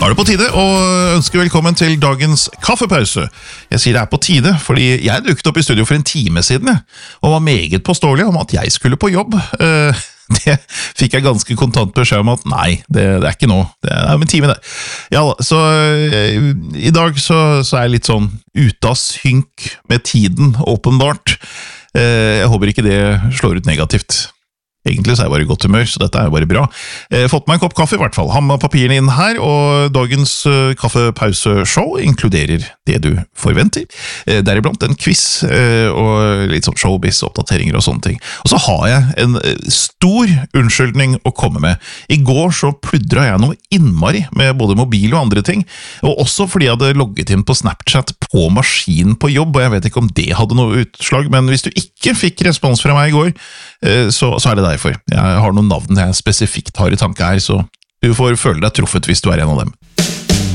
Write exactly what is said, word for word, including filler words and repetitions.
Da er det på tide å ønske velkommen til dagens kaffepause. Jeg sier det er på tide, fordi jeg dukket opp i studio for en time siden, og var meget påståelig om at jeg skulle på jobb. Det fikk jeg ganske kontant beskjed om at nei, det, det er ikke nå. Det er om en time det. Ja, så i dag så, så er jeg litt sånn ute av synk med tiden, åpenbart. Jeg håper ikke det slår ut negativt. Egentlig så er jeg bare i godt humør, så dette er bare bra. Eh, fått meg en kopp kaffe i hvert fall. Ha med papirene inn her, og dagens uh, kaffepauseshow inkluderer det du forventer. Eh, deriblant en quiz eh, og litt sånn showbiz, oppdateringer og sånne ting. Og så har jeg en uh, stor unnskyldning å komme med. I går så pludret jeg noe innmari med både mobil og andre ting, og også fordi jeg hadde logget inn på Snapchat på maskinen på jobb, og jeg vet ikke om det hadde noe utslag, men hvis du ikke fikk respons fra meg i går, eh, så, så er det der. For. Jeg har noen navn jeg spesifikt har i tanke her, så du får føle deg truffet hvis du er en av dem.